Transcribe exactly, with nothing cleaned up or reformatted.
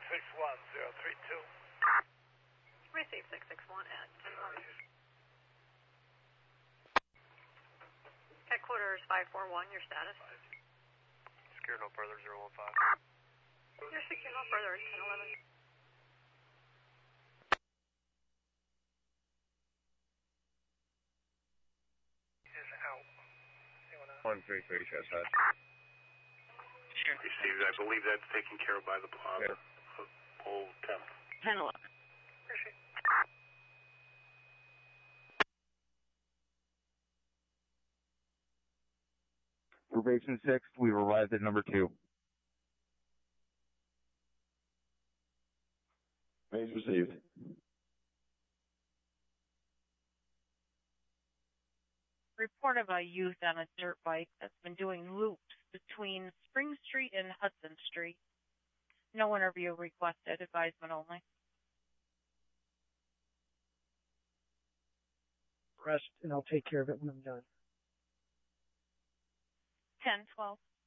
six one zero three two. Receive six six one at ten eleven. Headquarters five four one, your status? Secure no further, zero one five. You're secure no further, ten eleven. Is out. one three three, shows head. Received. I believe that's taken care of by the plaza. Yeah. Pole ten. ten eleven. Appreciate it. Probation six, we've arrived at number two. Page received. Report of a youth on a dirt bike that's been doing loops between Spring Street and Hudson Street. No interview requested, advisement only. Rest, and I'll take care of it when I'm done. ten twelve.